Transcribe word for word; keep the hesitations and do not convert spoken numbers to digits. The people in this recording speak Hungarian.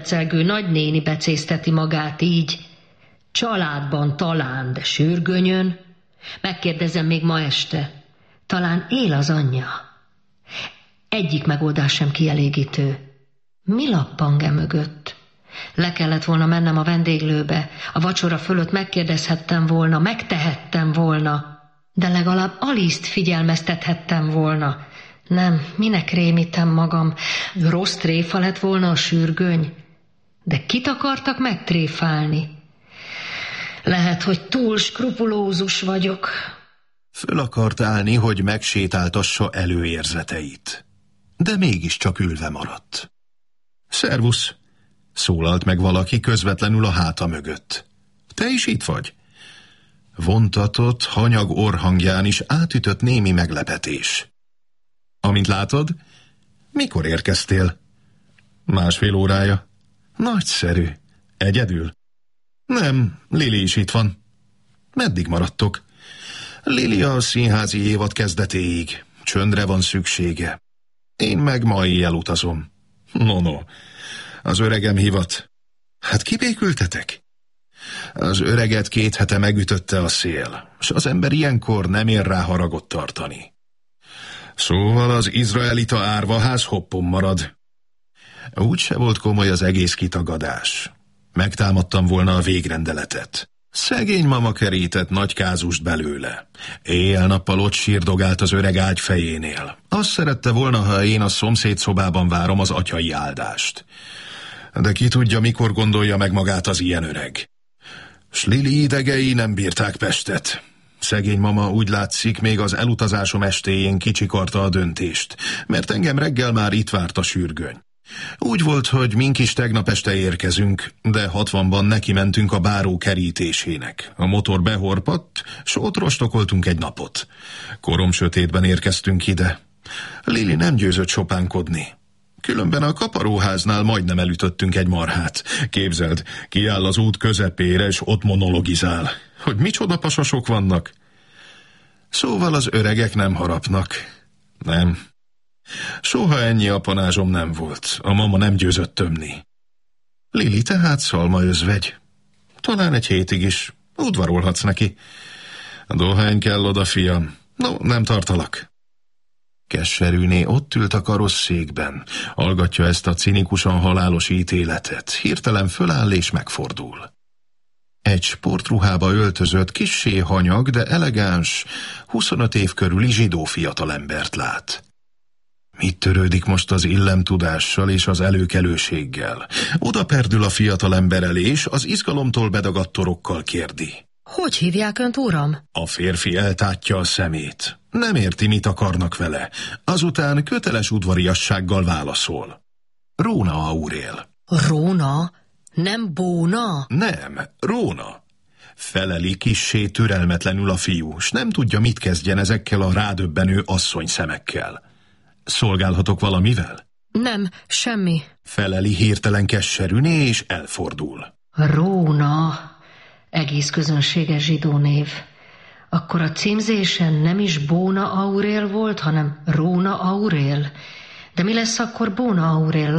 celgő nagynéni becézteti magát így. Családban talán, de sürgönyön. Megkérdezem még ma este. Talán él az anyja. Egyik megoldás sem kielégítő. Mi lappang e mögött? Le kellett volna mennem a vendéglőbe. A vacsora fölött megkérdezhettem volna, megtehettem volna. De legalább Alice-t figyelmeztethettem volna. Nem, minek rémítem magam? Rossz tréfa lett volna a sürgöny. De kit akartak megtréfálni? Lehet, hogy túl skrupulózus vagyok. Föl akart állni, hogy megsétáltassa előérzeteit. De mégiscsak ülve maradt. Szervusz! Szólalt meg valaki közvetlenül a háta mögött. Te is itt vagy? Vontatott, hanyag orrhangján is átütött némi meglepetés. Amint látod, mikor érkeztél? Másfél órája. Nagyszerű. Egyedül? Nem, Lili is itt van. Meddig maradtok? Lili a színházi évad kezdetéig. Csöndre van szüksége. Én meg ma éjjel utazom. No, no. Az öregem hivat. Hát kibékültetek? Az öreget két hete megütötte a szél, s az ember ilyenkor nem ér rá haragot tartani. Szóval az izraelita árvaház hoppon marad. Úgy se volt komoly az egész kitagadás. Megtámadtam volna a végrendeletet. Szegény mama kerített nagy kázust belőle. Éjjel-nappal ott sírdogált az öreg ágy fejénél. Azt szerette volna, ha én a szomszéd szobában várom az atyai áldást. De ki tudja, mikor gondolja meg magát az ilyen öreg. S Lili idegei nem bírták Pestet. Szegény mama úgy látszik, még az elutazásom estéjén kicsikarta a döntést, mert engem reggel már itt várt a sürgöny. Úgy volt, hogy mink is tegnap este érkezünk, de hatvanban neki mentünk a báró kerítésének. A motor behorpadt, s ott rostokoltunk egy napot. Korom sötétben érkeztünk ide. Lili nem győzött sopánkodni. Különben a kaparóháznál majdnem elütöttünk egy marhát. Képzeld, kiáll az út közepére, és ott monologizál. Hogy micsoda pasasok vannak. Szóval az öregek nem harapnak. Nem. Soha ennyi apanázsom nem volt. A mama nem győzött tömni. Lili tehát szalmaözvegy. Talán egy hétig is. Udvarolhatsz neki. A dohány kell oda, fiam. No, nem tartalak. Kesserűné ott ült a karosszékben, hallgatja ezt a cinikusan halálos ítéletet, hirtelen föláll és megfordul. Egy sportruhába öltözött, kissé hanyag, de elegáns, huszonöt év körüli zsidó fiatalembert lát. Mit törődik most az illemtudással és az előkelőséggel? Oda perdül a fiatalember elé, és az izgalomtól bedagadt torokkal kérdi. Hogy hívják önt, uram? A férfi eltátja a szemét. Nem érti, mit akarnak vele. Azután köteles udvariassággal válaszol. Róna Aurél. Róna? Nem Bóna? Nem, Róna. Feleli kissé türelmetlenül a fiú, s nem tudja, mit kezdjen ezekkel a rádöbbenő asszony szemekkel. Szolgálhatok valamivel? Nem, semmi. Feleli hirtelen kesserűné, és elfordul. Róna... Egész közönséges zsidó név. Akkor a címzésen nem is Bóna Aurél volt, hanem Róna Aurél. De mi lesz akkor Bóna Aurél